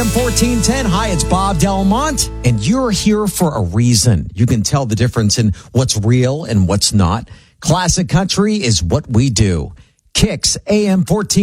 AM 1410. Hi, it's Bob Delmont, and you're here for a reason. You can tell the difference in what's real and what's not. Classic country is what we do. Kicks AM 1410.